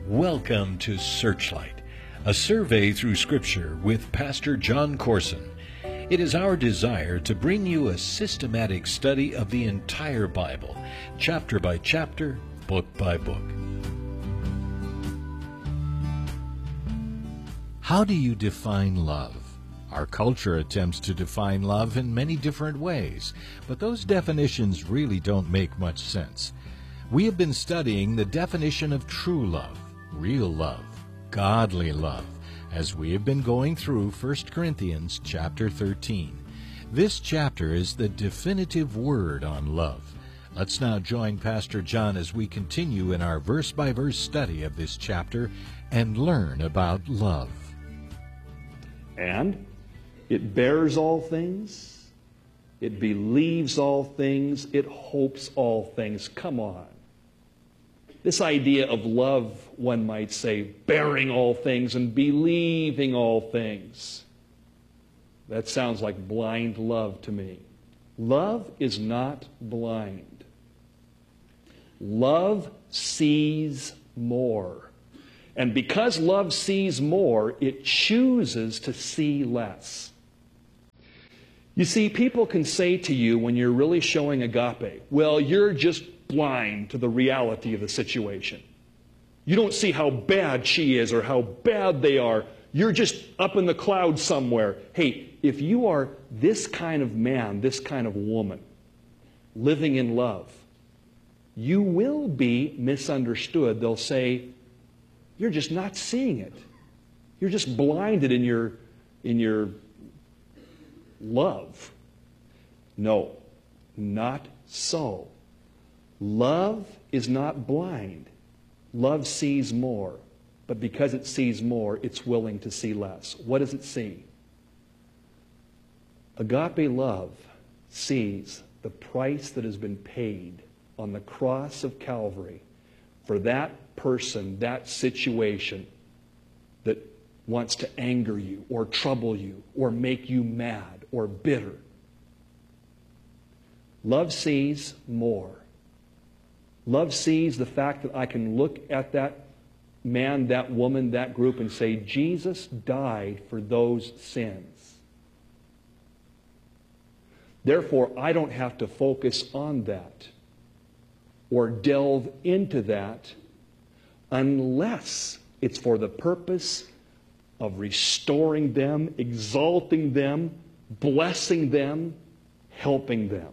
Welcome to Searchlight, a survey through Scripture with Pastor John Corson. It is our desire to bring you a systematic study of the entire Bible, chapter by chapter, book by book. How do you define love? Our culture attempts to define love in many different ways, but those definitions really don't make much sense. We have been studying the definition of true love, real love, godly love, as we have been going through 1 Corinthians chapter 13. This chapter is the definitive word on love. Let's now join Pastor John as we continue in our verse-by-verse study of this chapter and learn about love. And it bears all things, it believes all things, it hopes all things. Come on. This idea of love, one might say, bearing all things and believing all things. That sounds like blind love to me. Love is not blind. Love sees more. And because love sees more, it chooses to see less. You see, people can say to you when you're really showing agape, well, you're just blind to the reality of the situation. You don't see how bad she is or how bad they are. You're just up in the clouds somewhere. Hey, if you are this kind of man, this kind of woman, living in love, you will be misunderstood. They'll say, you're just not seeing it. You're just blinded in your love. No, not so. Love is not blind. Love sees more. But because it sees more, it's willing to see less. What does it see? Agape love sees the price that has been paid on the cross of Calvary for that person, that situation that wants to anger you or trouble you or make you mad or bitter. Love sees more. Love sees the fact that I can look at that man, that woman, that group and say, Jesus died for those sins. Therefore, I don't have to focus on that or delve into that unless it's for the purpose of restoring them, exalting them, blessing them, helping them.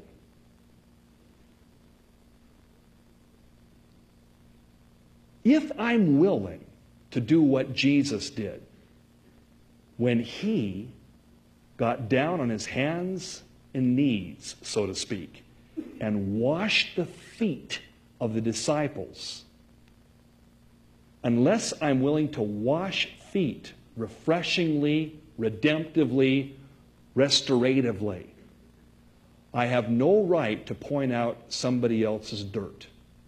If I'm willing to do what Jesus did when He got down on His hands and knees, so to speak, and washed the feet of the disciples, unless I'm willing to wash feet refreshingly, redemptively, restoratively, I have no right to point out somebody else's dirt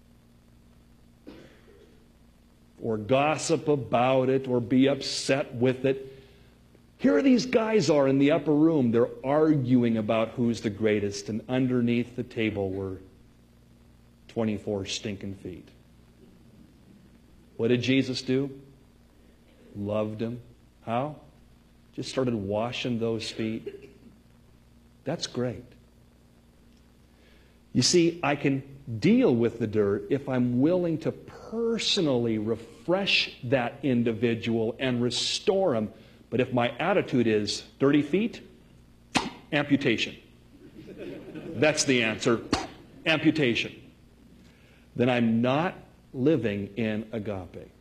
or gossip about it or be upset with it. Here these guys are in the upper room. They're arguing about who's the greatest, and underneath the table were 24 stinking feet. What did Jesus do? Loved them. How? Just started washing those feet. That's great. You see, I can deal with the dirt if I'm willing to personally refresh that individual and restore them. But if my attitude is dirty feet, amputation. That's the answer. Amputation. Then I'm not living in agape.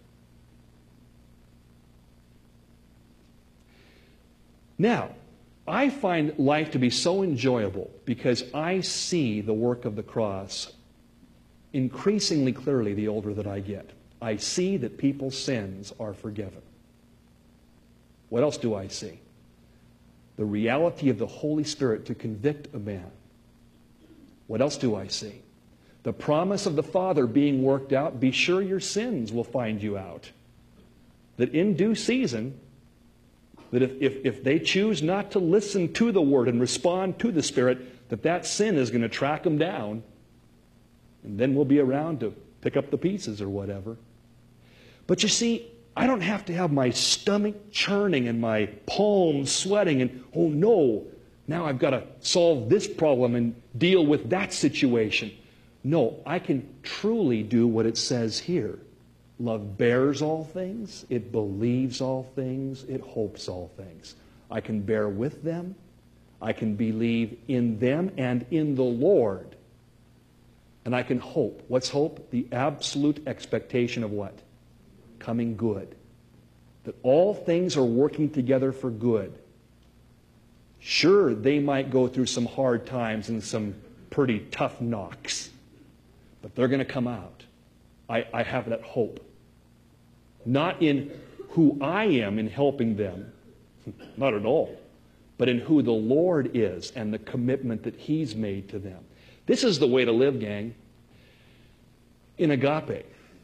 Now, I find life to be so enjoyable because I see the work of the cross increasingly clearly the older that I get. I see that people's sins are forgiven. What else do I see? The reality of the Holy Spirit to convict a man. What else do I see? The promise of the Father being worked out. Be sure your sins will find you out. That in due season, that if they choose not to listen to the Word and respond to the Spirit, that sin is going to track them down. And then we'll be around to pick up the pieces or whatever. But you see, I don't have to have my stomach churning and my palms sweating and, oh no, now I've got to solve this problem and deal with that situation. No, I can truly do what it says here. Love bears all things, it believes all things, it hopes all things. I can bear with them, I can believe in them and in the Lord. And I can hope. What's hope? The absolute expectation of what? Coming good. That all things are working together for good. Sure, they might go through some hard times and some pretty tough knocks, but they're going to come out. I have that hope. Not in who I am in helping them, not at all, but in who the Lord is and the commitment that He's made to them. This is the way to live, gang, in agape,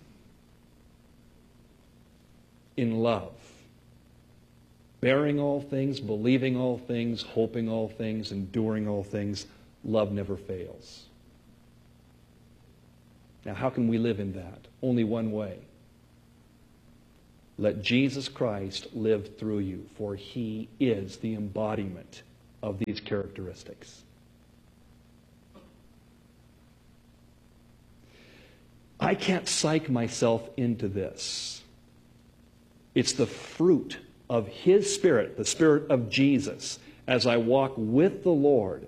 in love. Bearing all things, believing all things, hoping all things, enduring all things. Love never fails. Now, how can we live in that? Only one way. Let Jesus Christ live through you, for He is the embodiment of these characteristics. I can't psych myself into this. It's the fruit of His Spirit, the Spirit of Jesus, as I walk with the Lord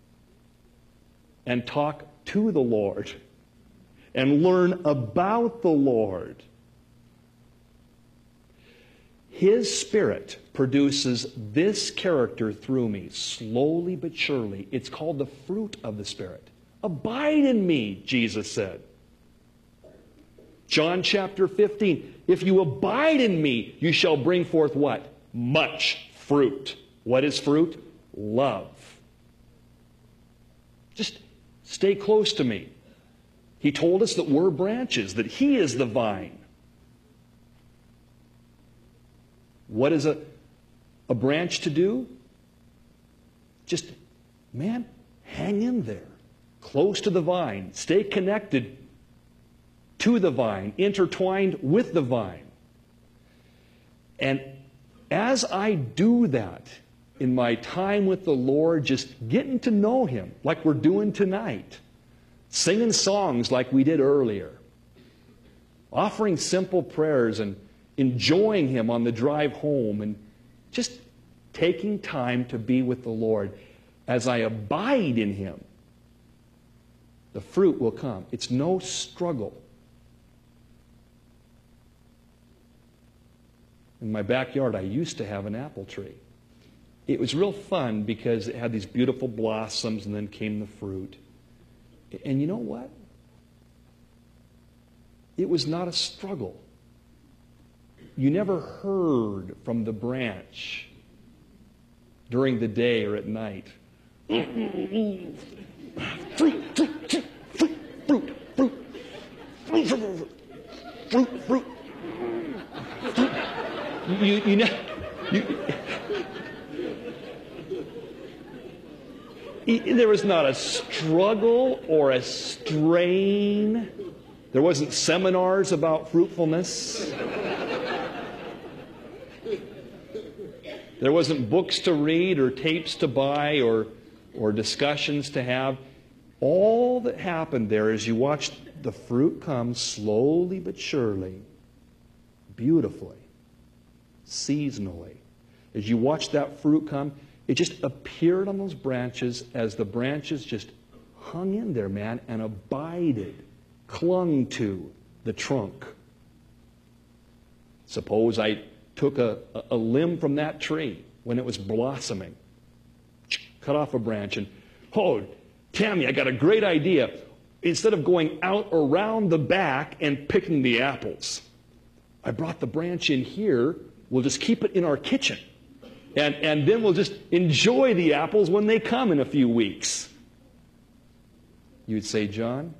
and talk to the Lord and learn about the Lord. His Spirit produces this character through me, slowly but surely. It's called the fruit of the Spirit. Abide in me, Jesus said. John chapter 15, if you abide in me, you shall bring forth what? Much fruit. What is fruit? Love. Just stay close to me. He told us that we're branches, that He is the vine. What is a branch to do? Just, man, hang in there. Close to the vine. Stay connected to the vine, intertwined with the vine. And as I do that in my time with the Lord, just getting to know Him like we're doing tonight, singing songs like we did earlier, offering simple prayers and enjoying Him on the drive home, and just taking time to be with the Lord. As I abide in Him, the fruit will come. It's no struggle. In my backyard, I used to have an apple tree. It was real fun because it had these beautiful blossoms and then came the fruit. And you know what? It was not a struggle. You never heard from the branch during the day or at night. Fruit, fruit, fruit, fruit, fruit, fruit, fruit, fruit. There was not a struggle or a strain. There wasn't seminars about fruitfulness. There wasn't books to read or tapes to buy or discussions to have. All that happened there is you watched the fruit come slowly but surely, beautifully, seasonally. As you watched that fruit come, it just appeared on those branches as the branches just hung in there, man, and abided, clung to the trunk. Suppose I took a limb from that tree when it was blossoming, cut off a branch, and, oh, Tammy, I got a great idea. Instead of going out around the back and picking the apples, I brought the branch in here. We'll just keep it in our kitchen. And then we'll just enjoy the apples when they come in a few weeks. You'd say, John,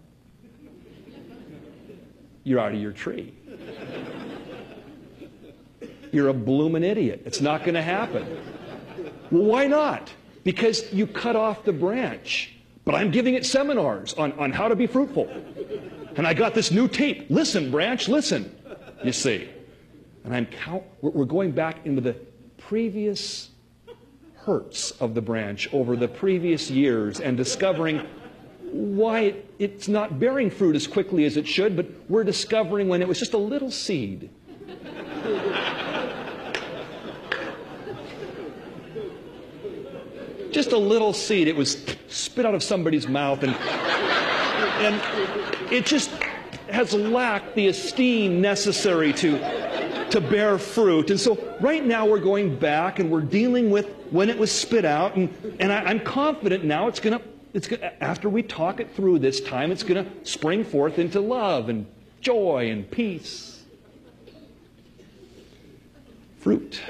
you're out of your tree. You're a bloomin' idiot. It's not going to happen. Well, why not? Because you cut off the branch. But I'm giving it seminars on how to be fruitful. And I got this new tape. Listen, branch, listen. you see. And we're going back into the previous hurts of the branch over the previous years and discovering why it's not bearing fruit as quickly as it should, but we're discovering when it was just a little seed. Just a little seed. It was spit out of somebody's mouth, and it just has lacked the esteem necessary to bear fruit. And so right now we're going back and we're dealing with when it was spit out, and I'm confident now it's going to, after we talk it through this time, it's going to spring forth into love and joy and peace. Fruit.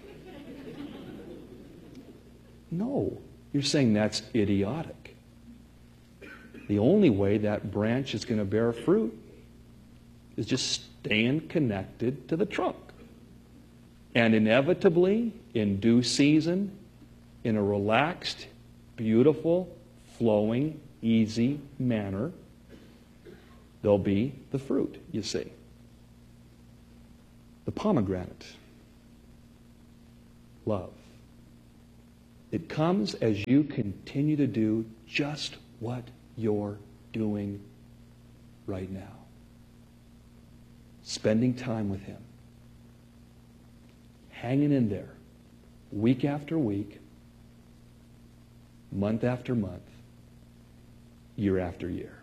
No, you're saying that's idiotic. The only way that branch is going to bear fruit is just staying connected to the trunk. And inevitably, in due season, in a relaxed, beautiful, flowing, easy manner, there'll be the fruit, you see. The pomegranate. Love. It comes as you continue to do just what you're doing right now. Spending time with Him. Hanging in there. Week after week. Month after month. Year after year.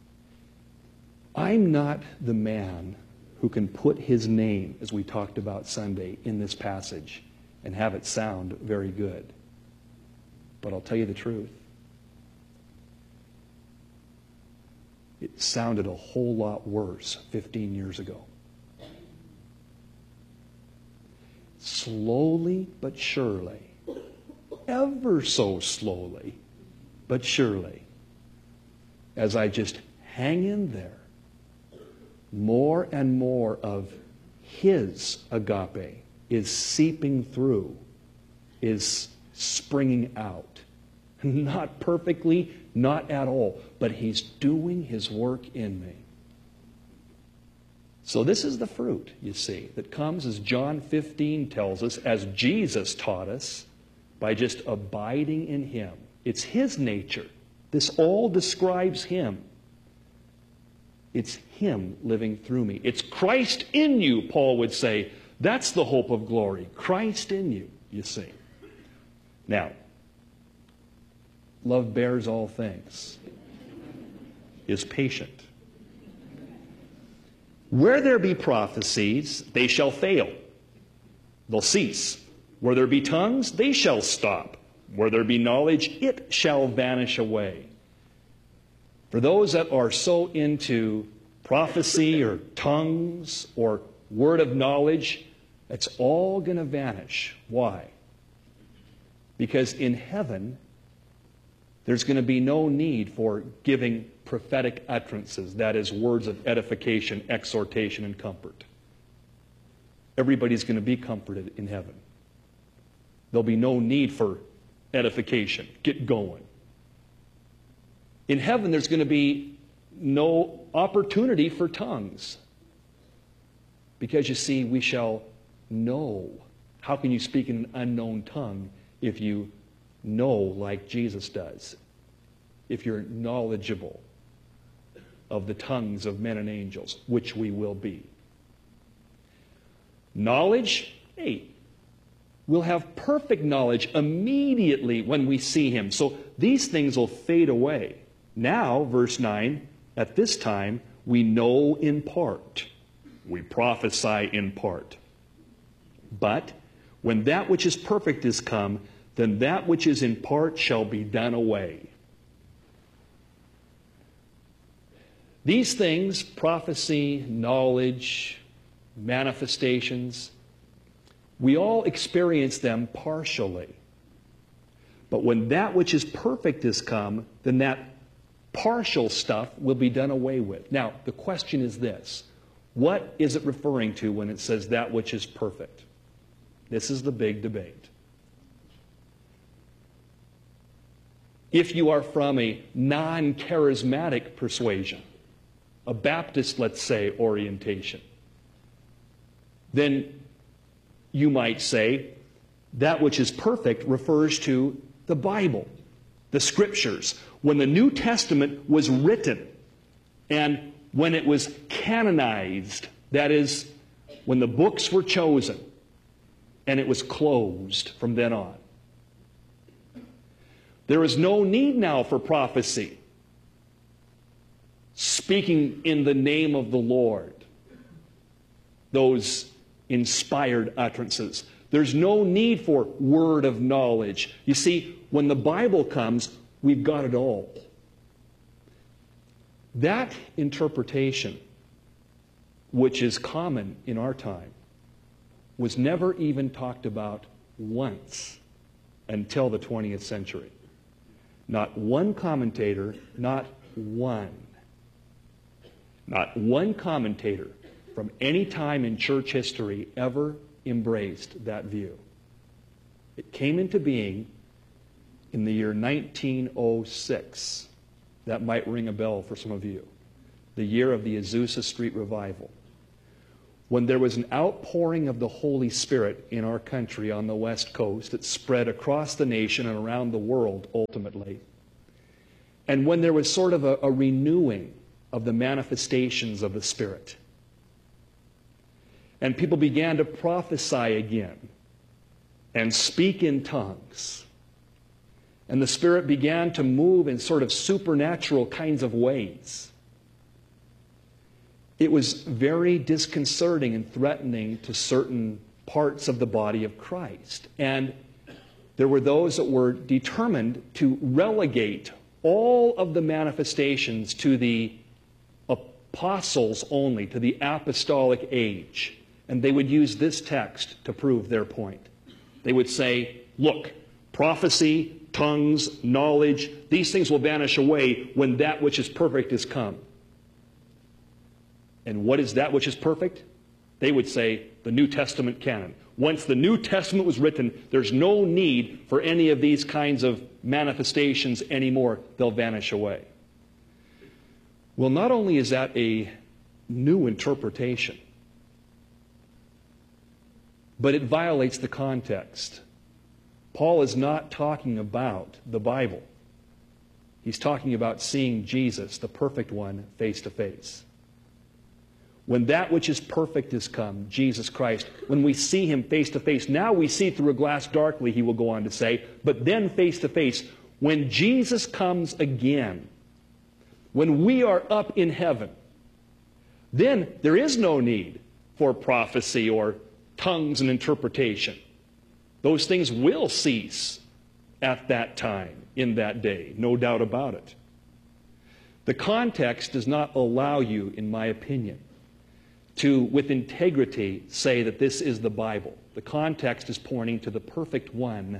I'm not the man who can put his name, as we talked about Sunday, in this passage and have it sound very good. But I'll tell you the truth. It sounded a whole lot worse 15 years ago. Slowly but surely, ever so slowly but surely, as I just hang in there, more and more of His agape is seeping through, is springing out. Not perfectly, not at all, but He's doing His work in me. So this is the fruit, you see, that comes, as John 15 tells us, as Jesus taught us, by just abiding in Him. It's His nature. This all describes Him. It's Him living through me. It's Christ in you, Paul would say. That's the hope of glory. Christ in you, you see. Now, love bears all things, is patient. Where there be prophecies, they shall fail. They'll cease. Where there be tongues, they shall stop. Where there be knowledge, it shall vanish away. For those that are so into prophecy or tongues or word of knowledge, it's all going to vanish. Why? Because in heaven, there's going to be no need for giving prophetic utterances, that is, words of edification, exhortation, and comfort. Everybody's going to be comforted in heaven. There'll be no need for edification. Get going. In heaven, there's going to be no opportunity for tongues. Because you see, we shall know. How can you speak in an unknown tongue if you know like Jesus does? If you're knowledgeable of the tongues of men and angels, which we will be. Knowledge, hey, we'll have perfect knowledge immediately when we see Him. So these things will fade away. Now, verse 9, at this time, we know in part. We prophesy in part. But when that which is perfect is come, then that which is in part shall be done away. These things, prophecy, knowledge, manifestations, we all experience them partially. But when that which is perfect is come, then that partial stuff will be done away with. Now, the question is this. What is it referring to when it says that which is perfect? This is the big debate. If you are from a non-charismatic persuasion, a Baptist, let's say, orientation, then you might say that which is perfect refers to the Bible, the Scriptures. When the New Testament was written and when it was canonized, that is, when the books were chosen and it was closed from then on. There is no need now for prophecy, speaking in the name of the Lord, those inspired utterances. There's no need for word of knowledge. You see, when the Bible comes, we've got it all. That interpretation, which is common in our time, was never even talked about once until the 20th century. Not one commentator, not one commentator from any time in church history ever embraced that view. It came into being in the year 1906. That might ring a bell for some of you. The year of the Azusa Street Revival, when there was an outpouring of the Holy Spirit in our country on the West Coast. It spread across the nation and around the world ultimately. And when there was sort of a renewing of the manifestations of the Spirit. And people began to prophesy again and speak in tongues. And the Spirit began to move in sort of supernatural kinds of ways. It was very disconcerting and threatening to certain parts of the body of Christ. And there were those that were determined to relegate all of the manifestations to the apostles only, to the apostolic age. And they would use this text to prove their point. They would say, look, prophecy, tongues, knowledge, these things will vanish away when that which is perfect is come. And what is that which is perfect? They would say the New Testament canon. Once the New Testament was written, there's no need for any of these kinds of manifestations anymore. They'll vanish away. Well, not only is that a new interpretation, but it violates the context. Paul is not talking about the Bible. He's talking about seeing Jesus, the perfect one, face to face. When that which is perfect is come, Jesus Christ, when we see Him face to face, now we see through a glass darkly, he will go on to say, but then face to face, when Jesus comes again, when we are up in heaven, then there is no need for prophecy or tongues and interpretation. Those things will cease at that time, in that day, no doubt about it. The context does not allow you, in my opinion, to, with integrity, say that this is the Bible. The context is pointing to the perfect one,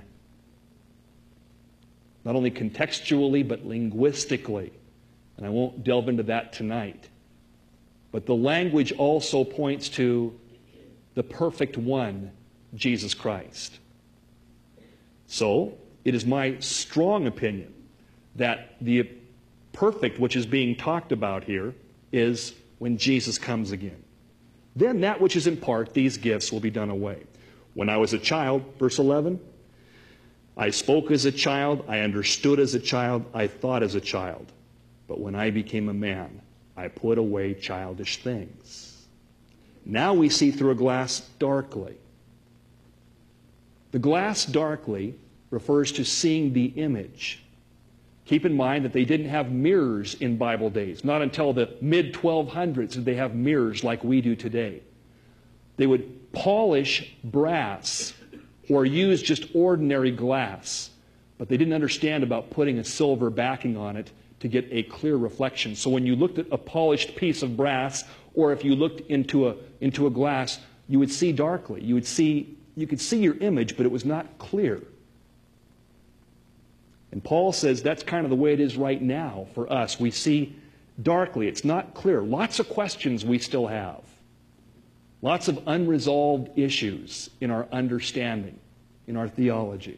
not only contextually, but linguistically. And I won't delve into that tonight. But the language also points to the perfect one, Jesus Christ. So, it is my strong opinion that the perfect which is being talked about here is when Jesus comes again. Then that which is in part, these gifts, will be done away. When I was a child, verse 11, I spoke as a child, I understood as a child, I thought as a child. But when I became a man, I put away childish things. Now we see through a glass darkly. The glass darkly refers to seeing the image. Keep in mind that they didn't have mirrors in Bible days. Not until the mid-1200s did they have mirrors like we do today. They would polish brass or use just ordinary glass. But they didn't understand about putting a silver backing on it to get a clear reflection. So when you looked at a polished piece of brass, or if you looked into a glass, you would see darkly. You could see your image, but it was not clear. And Paul says that's kind of the way it is right now for us. We see darkly. It's not clear. Lots of questions we still have. Lots of unresolved issues in our understanding, in our theology.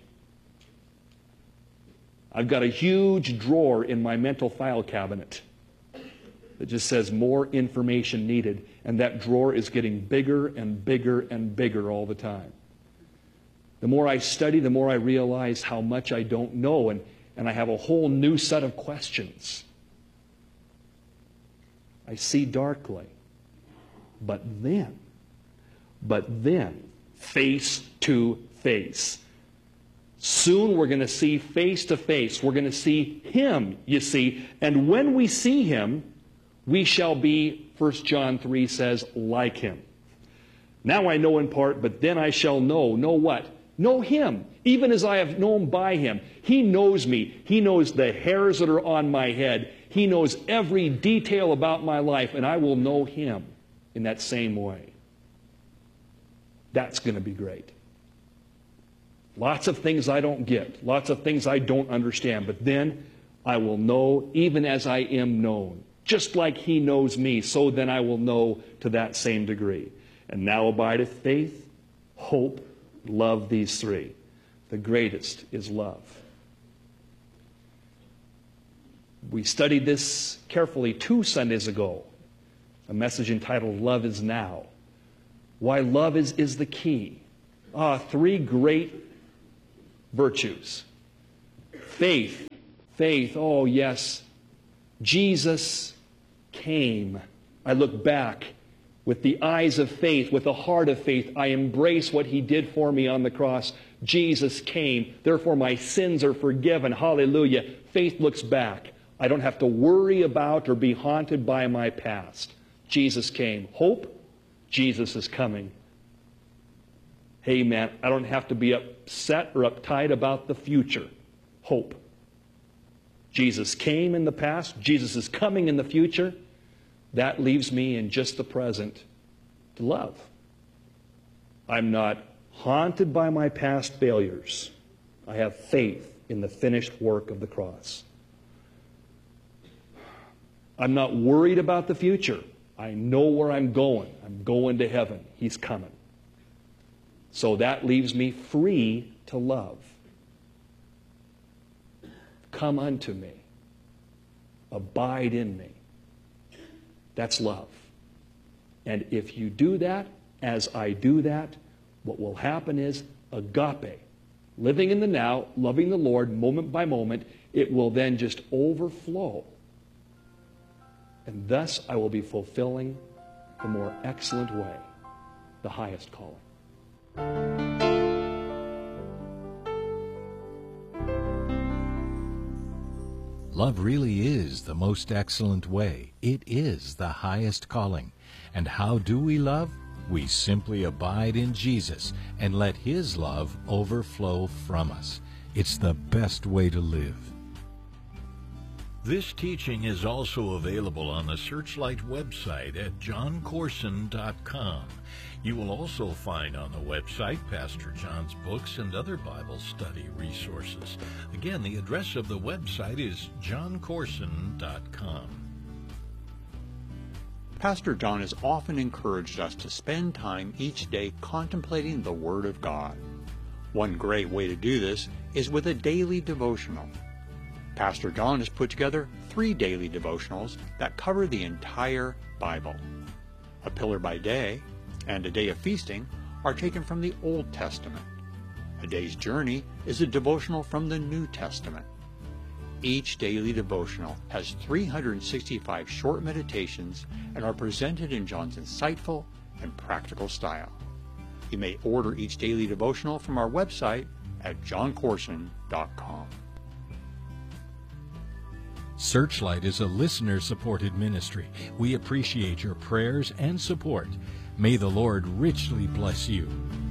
I've got a huge drawer in my mental file cabinet that just says more information needed, and that drawer is getting bigger and bigger and bigger all the time. The more I study, the more I realize how much I don't know, and I have a whole new set of questions. I see darkly. But then, face to face. Soon we're going to see face to face. We're going to see Him, you see. And when we see Him, we shall be, 1 John 3 says, like Him. Now I know in part, but then I shall know. Know what? Know Him, even as I have known by Him. He knows me. He knows the hairs that are on my head. He knows every detail about my life, and I will know Him in that same way. That's going to be great. Lots of things I don't get. Lots of things I don't understand. But then I will know even as I am known. Just like He knows me, so then I will know to that same degree. And now abideth faith, hope, love, these three. The greatest is love. We studied this carefully 2 Sundays ago. A message entitled, Love is Now. Why love is the key. 3 great virtues. Faith. Faith, oh yes. Jesus came. I look back with the eyes of faith, with the heart of faith. I embrace what He did for me on the cross. Jesus came. Therefore my sins are forgiven. Hallelujah. Faith looks back. I don't have to worry about or be haunted by my past. Jesus came. Hope. Jesus is coming. Hey man, I don't have to be upset or uptight about the future. Hope. Jesus came in the past. Jesus is coming in the future. That leaves me in just the present to love. I'm not haunted by my past failures. I have faith in the finished work of the cross. I'm not worried about the future. I know where I'm going. I'm going to heaven. He's coming. So that leaves me free to love. Come unto me. Abide in me. That's love. And if you do that, as I do that, what will happen is agape. Living in the now, loving the Lord moment by moment, it will then just overflow. And thus I will be fulfilling the more excellent way, the highest calling. Love really is the most excellent way. It is the highest calling. And how do we love? We simply abide in Jesus and let His love overflow from us. It's the best way to live. This teaching is also available on the Searchlight website at johncorson.com. You will also find on the website Pastor John's books and other Bible study resources. Again, the address of the website is johncorson.com. Pastor John has often encouraged us to spend time each day contemplating the Word of God. One great way to do this is with a daily devotional. Pastor John has put together 3 daily devotionals that cover the entire Bible. A Pillar by Day and A Day of Feasting are taken from the Old Testament. A Day's Journey is a devotional from the New Testament. Each daily devotional has 365 short meditations and are presented in John's insightful and practical style. You may order each daily devotional from our website at johncorson.com. Searchlight is a listener-supported ministry. We appreciate your prayers and support. May the Lord richly bless you.